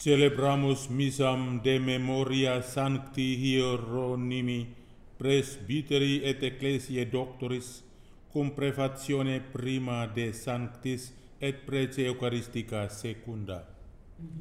Celebramus missam de memoria sancti Hieronimi, presbyteri et ecclesiae doctoris, cum prefatione prima de sanctis et prece Eucharistica secunda.